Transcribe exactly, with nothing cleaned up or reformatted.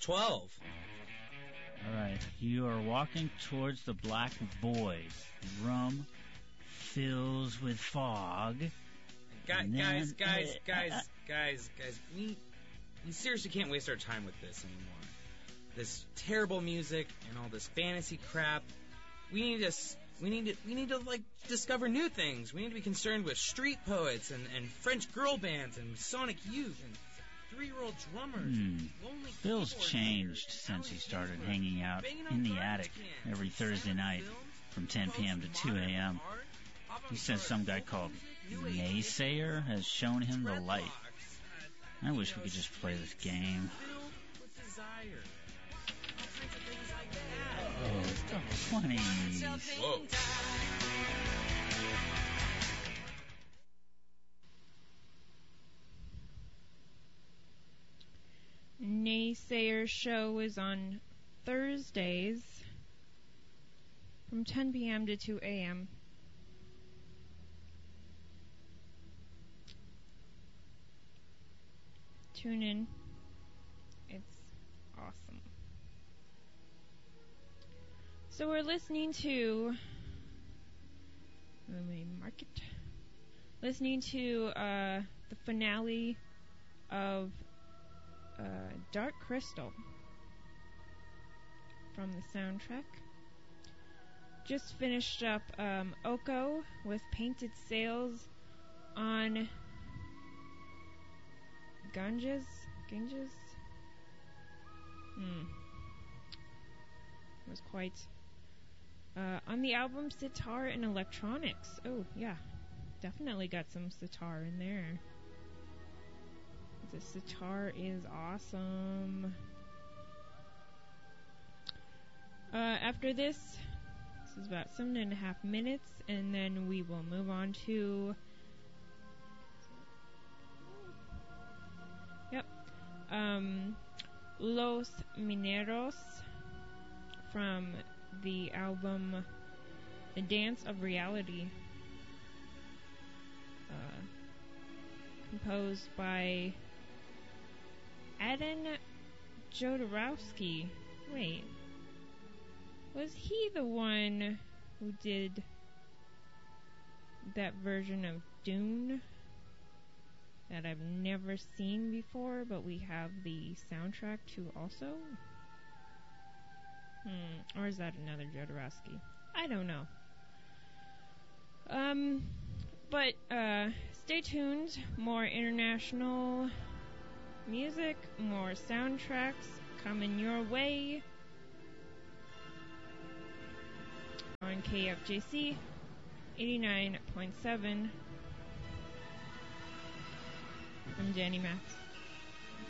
twelve. All right. You are walking towards the black void. Rum fills with fog. Guys, then, guys, guys, uh, guys, uh, guys, guys, we, we seriously can't waste our time with this anymore. This terrible music and all this fantasy crap. We need to, s- we need to, we need to like discover new things. We need to be concerned with street poets and, and French girl bands and Sonic Youth and three-year-old drummers. Hmm. Lonely Phil's keyboard changed players, since he Alex started Ginsberg, hanging out banging in on the garbage attic cans, every Thursday night films, from ten p.m. to two a.m. He says some guy called Naysayer has shown him the light. I wish we could just play this game. Filled with desire. All kinds of things like that. Oh, twenties. Whoa. Naysayer show is on Thursdays from ten p.m. to two a.m. Tune in. It's awesome. So we're listening to... Let me mark it. Listening to uh, the finale of uh, Dark Crystal from the soundtrack. Just finished up um, Oko with Painted Sails on Ganges? Ganges? Hmm. It was quite... Uh, on the album Sitar and Electronics. Oh, yeah. Definitely got some sitar in there. The sitar is awesome. Uh, after this, this is about seven and a half minutes, and then we will move on to... Yep. Um, Los Mineros from the album The Dance of Reality. Uh, composed by Adam Jodorowsky. Wait. Was he the one who did that version of Dune that I've never seen before, but we have the soundtrack to also? Hmm. Or is that another Jodorowsky? I don't know. Um, but, uh, stay tuned. More international music, more soundtracks coming your way on K F J C eighty-nine point seven. I'm Jenny Max.